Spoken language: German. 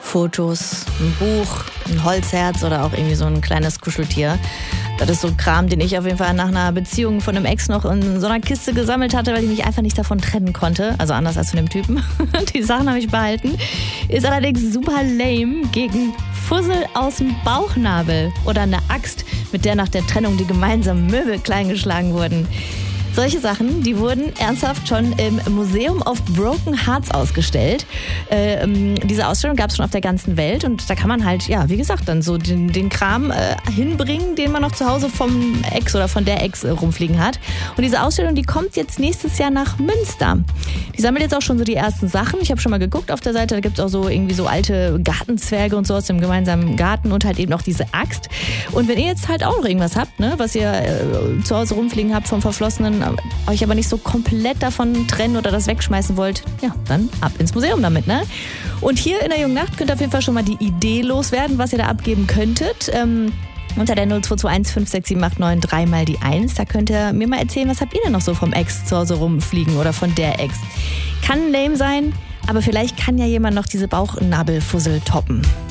Fotos, ein Buch, ein Holzherz oder auch irgendwie so ein kleines Kuscheltier. Das ist so Kram, den ich auf jeden Fall nach einer Beziehung von einem Ex noch in so einer Kiste gesammelt hatte, weil ich mich einfach nicht davon trennen konnte. Also anders als von dem Typen. Die Sachen habe ich behalten. Ist allerdings super lame gegen Fussel aus dem Bauchnabel oder eine Axt, mit der nach der Trennung die gemeinsamen Möbel kleingeschlagen wurden. Solche Sachen, die wurden ernsthaft schon im Museum of Broken Hearts ausgestellt. Diese Ausstellung gab es schon auf der ganzen Welt und da kann man halt, ja, wie gesagt, dann so den Kram hinbringen, den man noch zu Hause vom Ex oder von der Ex rumfliegen hat. Und diese Ausstellung, die kommt jetzt nächstes Jahr nach Münster. Die sammelt jetzt auch schon so die ersten Sachen. Ich habe schon mal geguckt auf der Seite, da gibt es auch so irgendwie so alte Gartenzwerge und so aus dem gemeinsamen Garten und halt eben auch diese Axt. Und wenn ihr jetzt halt auch noch irgendwas habt, ne, was ihr zu Hause rumfliegen habt vom Verflossenen, euch aber nicht so komplett davon trennen oder das wegschmeißen wollt, ja, dann ab ins Museum damit, ne? Und hier in der Jungen Nacht könnt ihr auf jeden Fall schon mal die Idee loswerden, was ihr da abgeben könntet. Unter der 0221 56789 3 mal die 1. Da könnt ihr mir mal erzählen, was habt ihr denn noch so vom Ex zu Hause rumfliegen oder von der Ex. Kann lame sein, aber vielleicht kann ja jemand noch diese Bauchnabelfussel toppen.